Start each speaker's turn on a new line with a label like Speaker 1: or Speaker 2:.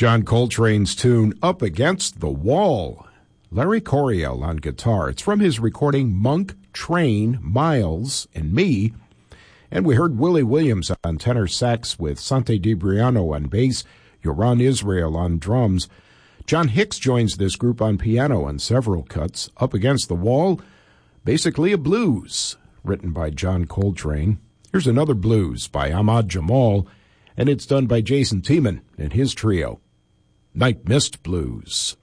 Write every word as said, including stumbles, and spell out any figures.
Speaker 1: John Coltrane's tune, Up Against the Wall. Larry Coryell on guitar. It's from his recording Monk, Train, Miles, and Me. And we heard Willie Williams on tenor sax with Sante DiBriano on bass, Yoran Israel on drums. John Hicks joins this group on piano on several cuts. Up Against the Wall, basically a blues, written by John Coltrane. Here's another blues by Ahmad Jamal, and it's done by Jason Tiemann and his trio. Night Mist Blues.